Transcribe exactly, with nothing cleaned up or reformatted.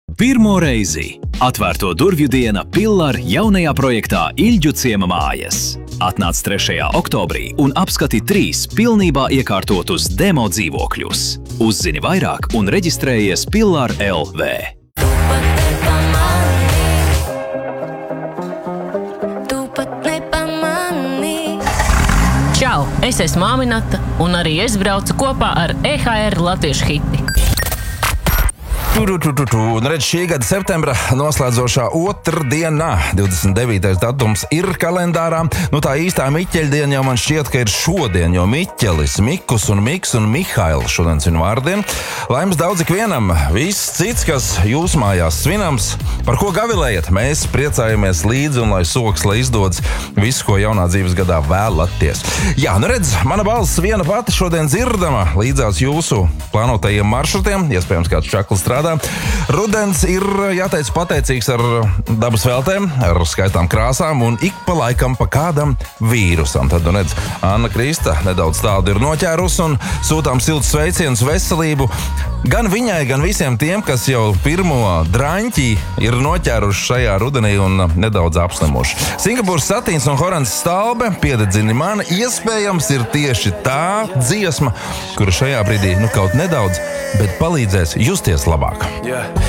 Pirmo reizi atvērto durvju diena Pillar jaunajā projektā Ilģu ciema mājas. Atnāc trešajā oktobrī un apskati trīs pilnībā iekārtotus demo dzīvokļus. Uzzini vairāk un reģistrējies Pillar L V. Čau, es esmu Māminata un arī es braucu kopā ar E H R Latviešu hiti. Tu, tu, tu, tu, tu. Un redz, šī gada septembra noslēdzošā otrdienā, divdesmit devītais datums ir kalendārā. Nu tā īstā Miķeļdiena jau man šķiet, ka ir šodien, jo Miķelis, Mikus un Miks un Mihails šodien svin vārdien. Laimes daudz ikvienam, viss cits, kas jūs mājās svinams. Par ko gavilējat? Mēs priecājamies līdzi un lai soks, lai izdodas visu, ko jaunā dzīves gadā vēlaties. Jā, nu redz, mana balss viena pati šodien dzirdama līdzās jūsu plānotajiem maršrutiem, iespējams kāds čaklis strādā. Rudens ir, jāteic, pateicīgs ar dabas veltēm, ar skaistām krāsām un ik pa laikam pa kādam vīrusam. Tad, nu redz, Anna Krista nedaudz tādu ir noķērus un sūtām siltus sveicienus veselību gan viņai, gan visiem tiem, kas jau pirmo draņķi ir noķēruši šajā rudenī un nedaudz apslimuši. Singapūras satīns un Horants Stalbe, piededzini man, iespējams ir tieši tā dziesma, kura šajā brīdī, nu kaut nedaudz, bet palīdzēs justies labāk. Yeah.